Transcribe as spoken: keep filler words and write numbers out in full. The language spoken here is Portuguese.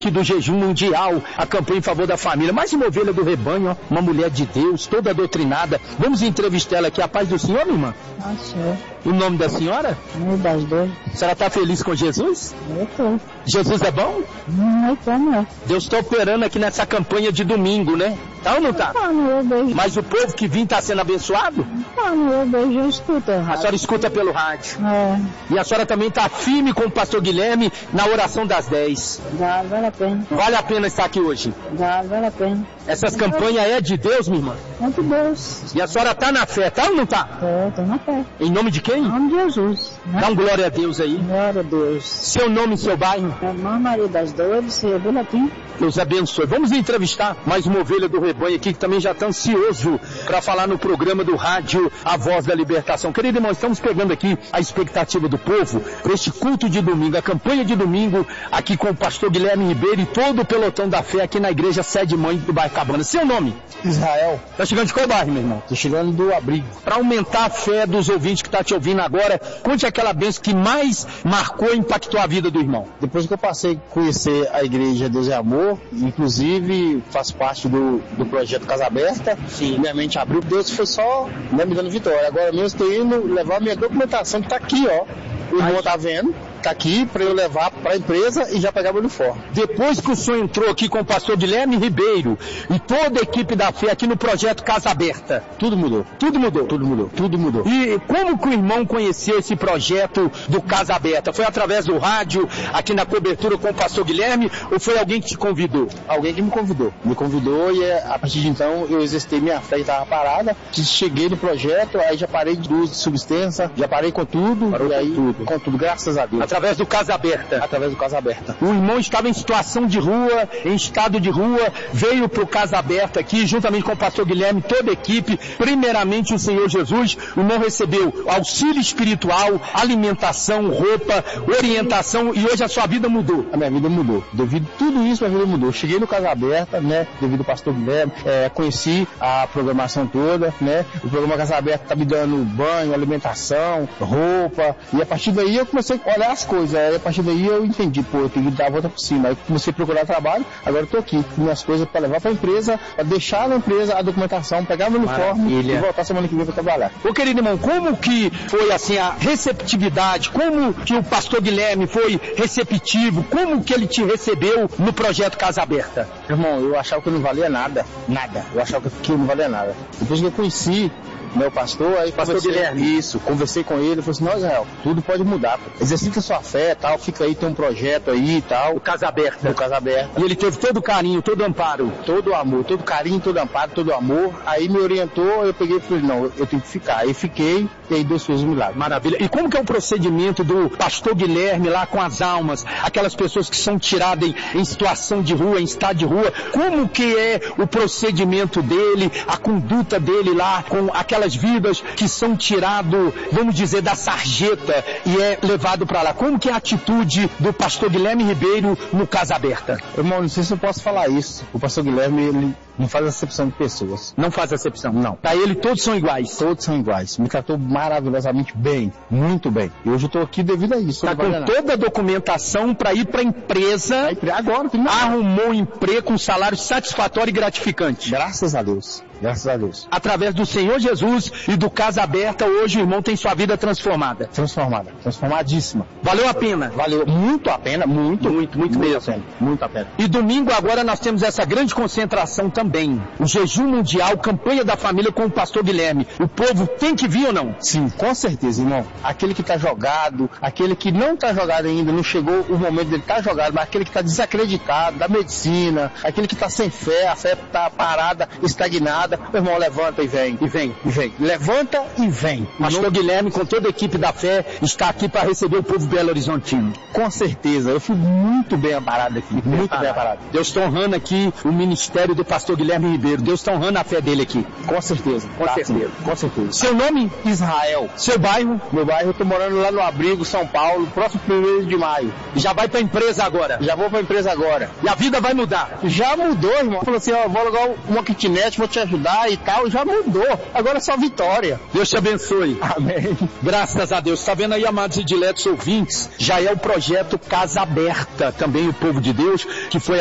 do jejum mundial, a campanha em favor da família. Mais uma ovelha do rebanho, ó, uma mulher de Deus, toda doutrinada. Vamos entrevistar ela aqui. A paz do Senhor, minha irmã? Ah, senhor. O nome da senhora? Meu das duas. A senhora está feliz com Jesus? Eu tô. Jesus é bom? Não, eu tô, não. Deus está operando aqui nessa campanha de domingo, né? Tá ou não tá? Tá, não, eu beijo. Mas o povo que vim está sendo abençoado? Tá, não, eu beijo, eu escuto. A senhora escuta pelo rádio. É. E a senhora também está firme com o pastor Guilherme na oração das dez. Dá, vale a pena. Vale a pena estar aqui hoje? Dá, vale a pena. Essas campanhas é de Deus, minha irmã? É de Deus. E a senhora tá na fé, tá ou não tá? É, tô na fé. Em nome de quem? Em nome de Jesus. Né? Dá um glória a Deus aí. Glória a Deus. Seu nome e seu bairro? Irmã Maria das Dores, seu boletim. Deus abençoe. Vamos entrevistar mais uma ovelha do rebanho aqui que também já está ansioso para falar no programa do rádio A Voz da Libertação. Querido irmão, estamos pegando aqui a expectativa do povo para este culto de domingo, a campanha de domingo aqui com o pastor Guilherme Ribeiro e todo o pelotão da fé aqui na igreja Sede Mãe do bairro Cabana. Seu nome? Israel. Tá chegando de qual bairro, meu irmão? Tô chegando do Abrigo. Para aumentar a fé dos ouvintes que tá te ouvindo agora, conte aquela bênção que mais marcou e impactou a vida do irmão. Depois que eu passei a conhecer a igreja Deus é Amor, inclusive faço parte do, do projeto Casa Aberta, sim, minha mente abriu, Deus foi só, né, me dando vitória. Agora mesmo estou indo levar a minha documentação que tá aqui, ó. O irmão tá vendo, tá aqui para eu levar para a empresa e já pegar meu uniforme. Depois que o senhor entrou aqui com o pastor Guilherme Ribeiro e toda a equipe da fé aqui no projeto Casa Aberta, tudo mudou. Tudo mudou? Tudo mudou. Tudo mudou. E como que o irmão conheceu esse projeto do Casa Aberta? Foi através do rádio, aqui na cobertura com o pastor Guilherme, ou foi alguém que te convidou? Alguém que me convidou. Me convidou e a partir de então eu exercitei minha fé e estava parada. Cheguei no projeto, aí já parei de uso de substância, já parei com tudo. Parou e com aí, tudo. Com tudo, graças a Deus. Através do Casa Aberta. Através do Casa Aberta. O irmão estava em situação de rua, em estado de rua, veio para o Casa Aberta aqui, juntamente com o pastor Guilherme, toda a equipe, primeiramente o Senhor Jesus. O irmão recebeu auxílio espiritual, alimentação, roupa, orientação, e hoje a sua vida mudou. A minha vida mudou. Devido a tudo isso, minha vida mudou. Cheguei no Casa Aberta, né, devido ao pastor Guilherme, é, conheci a programação toda, né, o programa Casa Aberta tá me dando banho, alimentação, roupa, e a partir daí eu comecei a olhar as coisas, aí a partir daí eu entendi, pô, eu tenho que dar a volta por cima. Aí comecei a procurar trabalho, agora eu tô aqui, com minhas coisas para levar para a empresa, para deixar na empresa a documentação, pegar meu uniforme Maravilha. E voltar semana que vem para trabalhar. Ô querido irmão, como que foi assim a receptividade, como que o pastor Guilherme foi receptivo, como que ele te recebeu no projeto Casa Aberta? Irmão, eu achava que não valia nada, nada, eu achava que não valia nada. Depois que eu conheci meu pastor, aí pastor conversei, Guilherme. Isso, conversei com ele, falei assim, não, Israel, tudo pode mudar, pô. Exercita sua fé, tal, fica aí, tem um projeto aí e tal. O Casa Aberta. O Casa Aberta. E ele teve todo o carinho, todo o amparo. Todo o amor, todo carinho, todo amparo, todo amor. Aí me orientou, eu peguei e falei, não, eu tenho que ficar. Aí fiquei, e aí Deus fez um milagre. Maravilha. E como que é o procedimento do pastor Guilherme lá com as almas, aquelas pessoas que são tiradas em, em situação de rua, em estado de rua, como que é o procedimento dele, a conduta dele lá com aquelas vidas que são tirado, vamos dizer, da sarjeta e é levado para lá? Como que é a atitude do pastor Guilherme Ribeiro no Casa Aberta? Irmão, não sei se eu posso falar isso. O pastor Guilherme, ele não faz acepção de pessoas. Não faz acepção? Não. Para ele todos são iguais? Todos são iguais. Me tratou maravilhosamente bem, muito bem. E hoje eu estou aqui devido a isso. Está com toda a documentação para ir para a empresa. Agora, arrumou um emprego com salário satisfatório e gratificante. Graças a Deus. Graças a Deus. Através do Senhor Jesus e do Casa Aberta, hoje o irmão tem sua vida transformada. Transformada. Transformadíssima. Valeu a pena? Valeu muito a pena, muito. Muito, muito, muito mesmo. A pena, muito a pena. E domingo agora nós temos essa grande concentração também. O jejum mundial, campanha da família com o pastor Guilherme. O povo tem que vir ou não? Sim, com certeza, irmão. Aquele que está jogado, aquele que não está jogado ainda, não chegou o momento dele estar tá jogado, mas aquele que está desacreditado da medicina, aquele que está sem fé, a fé está parada, estagnada. Meu irmão, levanta e vem, e vem, e vem. Levanta e vem. Pastor não... Guilherme, com toda a equipe da fé, está aqui para receber o povo Belo Horizontino. Com certeza, eu fui muito bem amparado aqui, muito, muito bem amparado. Deus está honrando aqui o ministério do pastor Guilherme Ribeiro. Deus está honrando a fé dele aqui. Com certeza. Com tá, certeza. Sim. Com certeza. Seu nome? Israel. Seu bairro? Meu bairro, eu estou morando lá no Abrigo, São Paulo, próximo primeiro de maio. Já vai para a empresa agora? Já vou para a empresa agora. E a vida vai mudar? Já mudou, irmão. Falou assim, ó, vou alugar uma kitnet, vou te ajudar. ajudar e tal, já mudou. Agora é só vitória. Deus te abençoe. Amém. Graças a Deus. Está vendo aí, amados e diletos ouvintes? Já é o projeto Casa Aberta, também o povo de Deus, que foi